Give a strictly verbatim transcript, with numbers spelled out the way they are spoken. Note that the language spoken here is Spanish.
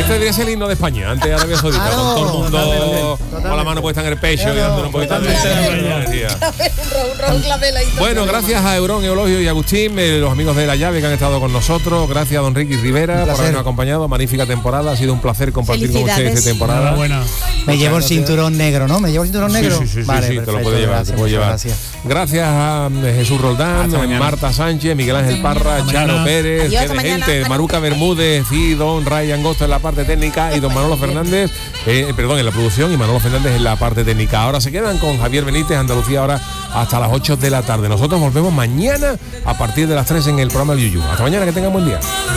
Este debería ser el himno de España, antes de Arabia Saudita, claro, con todo el mundo totalmente, con la mano puesta en el pecho, claro, y dando un poquito de energía. Bueno, gracias a Eurón, Eulogio y Agustín, eh, los amigos de La Llave que han estado con nosotros. Gracias a don Ricky Rivera por habernos acompañado. Magnífica temporada, ha sido un placer compartir con ustedes esta temporada. Buena. Me llevo el cinturón negro, ¿no? ¿Me llevo el cinturón negro? Sí, sí, sí, vale, sí, perfecto, te lo puedes llevar, gracias, te puedes llevar. Gracias. Gracias a Jesús Roldán, Marta Sánchez, Miguel Ángel Parra, Charo Pérez, Adiós, qué de mañana. gente, Maruca Bermúdez y don Ray Angosto en la parte técnica y don Manolo Fernández, eh, perdón, en la producción y Manolo Fernández en la parte técnica. Ahora se quedan con Javier Benítez, Andalucía ahora hasta las ocho de la tarde. Nosotros volvemos mañana a partir de las tres en el programa del Yuyu. Hasta mañana, que tengan buen día.